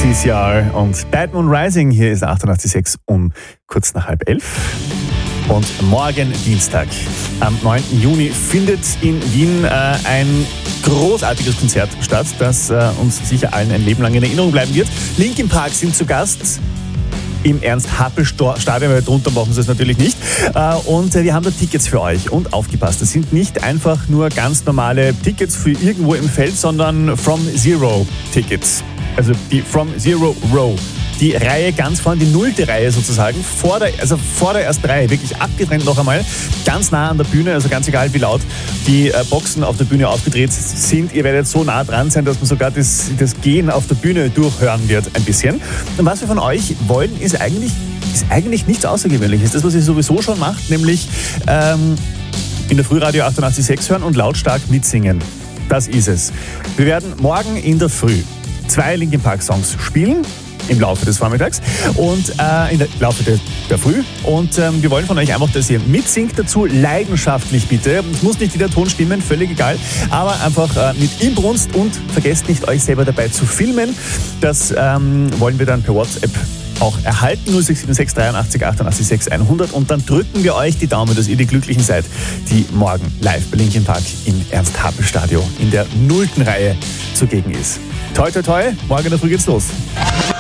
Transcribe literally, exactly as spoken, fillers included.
C C R und Bad Moon Rising. Hier ist achtundachtzig Komma sechs um kurz nach halb elf. Und morgen Dienstag, am neunten Juni, findet in Wien äh, ein großartiges Konzert statt, das äh, uns sicher allen ein Leben lang in Erinnerung bleiben wird. Linkin Park sind zu Gast im Ernst-Happel-Stadion, weil drunter machen sie es natürlich nicht. Und wir haben da Tickets für euch. Und aufgepasst, das sind nicht einfach nur ganz normale Tickets für irgendwo im Feld, sondern From Zero Tickets. Also die From Zero Row. Die Reihe ganz vorne, die nullte Reihe sozusagen, vor der, also vor der ersten Reihe, wirklich abgetrennt noch einmal, ganz nah an der Bühne, also ganz egal wie laut die äh, Boxen auf der Bühne aufgedreht sind. Ihr werdet so nah dran sein, dass man sogar das, das Gehen auf der Bühne durchhören wird ein bisschen. Und was wir von euch wollen, ist eigentlich, ist eigentlich nichts Außergewöhnliches. Das, was ihr sowieso schon macht, nämlich ähm, in der Frühradio achtundachtzig Komma sechs hören und lautstark mitsingen. Das ist es. Wir werden morgen in der Früh zwei Linkin Park Songs spielen. Im Laufe des Vormittags und äh, im Laufe der, der Früh. Und ähm, wir wollen von euch einfach, dass ihr mitsingt dazu, leidenschaftlich bitte. Es muss nicht jeder Ton stimmen, völlig egal, aber einfach äh, mit Inbrunst und vergesst nicht, euch selber dabei zu filmen. Das ähm, wollen wir dann per WhatsApp auch erhalten, null sechs sieben sechs dreiundachtzig achtundachtzig sechs hundert, und dann drücken wir euch die Daumen, dass ihr die Glücklichen seid, die morgen live bei Linkin Park im Ernst-Happel-Stadion in der nullten Reihe zugegen ist. Toi, toi, toi, morgen in der Früh geht's los.